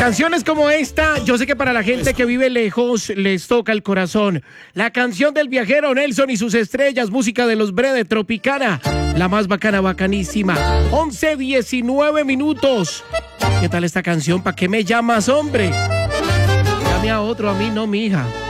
Canciones como esta, yo sé que para la gente que vive lejos les toca el corazón. La canción del viajero Nelson y sus estrellas, música de los Brede, Tropicana, la más bacana, bacanísima. 11:19 minutos. ¿Qué tal esta canción? ¿Para qué me llamas, hombre? Llame a otro, a mí no, mija.